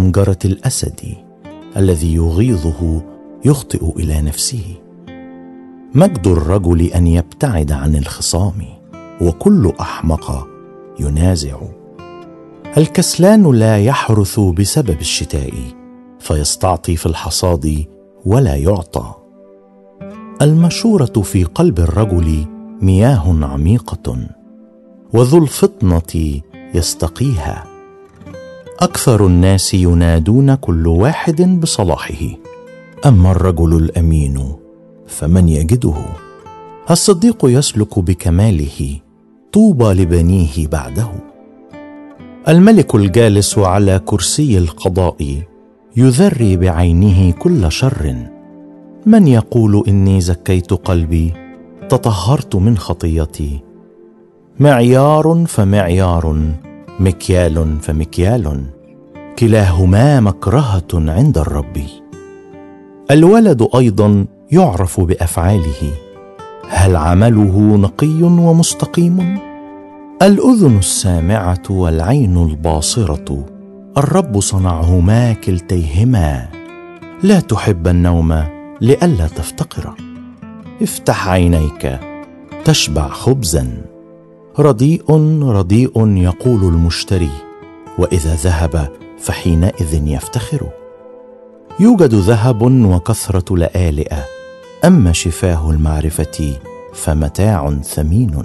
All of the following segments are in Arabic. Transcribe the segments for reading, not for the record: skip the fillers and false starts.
حنجرة الأسد الذي يغيظه يخطئ إلى نفسه. مجد الرجل أن يبتعد عن الخصام، وكل أحمق ينازع. الكسلان لا يحرث بسبب الشتاء، فيستعطي في الحصاد ولا يعطى. المشورة في قلب الرجل مياه عميقة، وذو الفطنة يستقيها. أكثر الناس ينادون كل واحد بصلاحه، أما الرجل الأمين فمن يجده؟ الصديق يسلك بكماله، طوبى لبنيه بعده. الملك الجالس على كرسي القضاء يذري بعينه كل شر. من يقول إني زكيت قلبي، تطهرت من خطيتي؟ معيار فمعيار، مكيال فمكيال، كلاهما مكرهة عند الرب. الولد أيضا يعرف بأفعاله، هل عمله نقي ومستقيم؟ الأذن السامعة والعين الباصرة، الرب صنعهما كلتيهما. لا تحب النوم لئلا تفتقر، افتح عينيك تشبع خبزا. رديء رديء يقول المشتري، وإذا ذهب فحينئذ يفتخر. يوجد ذهب وكثرة لآلئة، أما شفاه المعرفة فمتاع ثمين.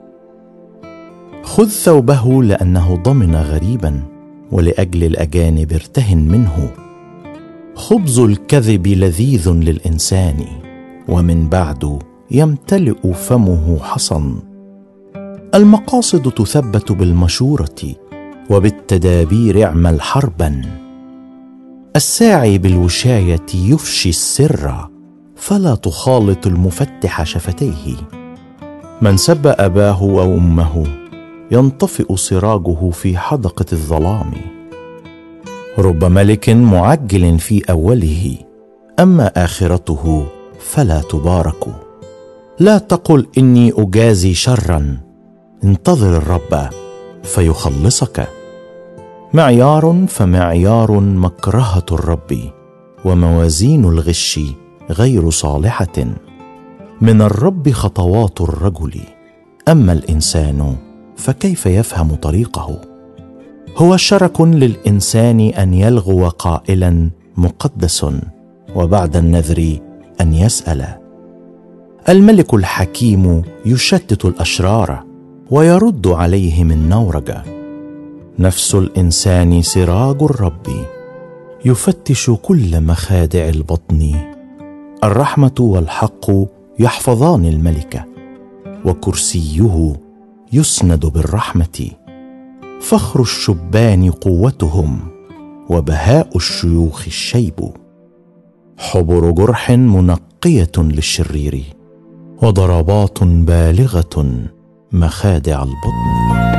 خذ ثوبه لأنه ضمن غريبا، ولأجل الأجانب ارتهن منه. خبز الكذب لذيذ للإنسان، ومن بعد يمتلئ فمه حصن. المقاصد تثبت بالمشورة، وبالتدابير اعمل حربا. الساعي بالوشاية يفشي السر، فلا تخالط المفتح شفتيه. من سب أباه أو أمه ينطفئ سراجه في حدقة الظلام. رب ملك معجل في أوله، أما آخرته فلا تبارك. لا تقل إني أجازي شرا، انتظر الرب فيخلصك. معيار فمعيار مكرهة الرب، وموازين الغش غير صالحة. من الرب خطوات الرجل، أما الإنسان فكيف يفهم طريقه؟ هو شرك للإنسان أن يلغو قائلا مقدس، وبعد النذر أن يسأل. الملك الحكيم يشتت الأشرار، ويرد عليهم النورج. نفس الإنسان سراج الرب، يفتش كل مخادع البطن. الرحمة والحق يحفظان الملك، وكرسيه يسند بالرحمة. فخر الشبان قوتهم، وبهاء الشيوخ الشيب. حبر جرح منقية للشرير، وضربات بالغة مخادع البطن.